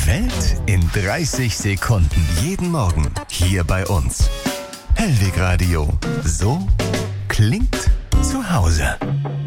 Welt in 30 Sekunden. Jeden Morgen hier bei uns. Hellweg Radio. So klingt zu Hause.